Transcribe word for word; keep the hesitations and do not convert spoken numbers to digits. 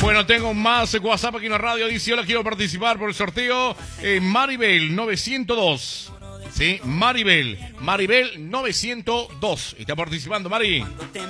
Bueno, tengo más WhatsApp aquí en la radio. Dice, hola, quiero participar por el sorteo. Eh, Maribel novecientos dos. Sí, Maribel. Maribel novecientos dos. Está participando, Mari.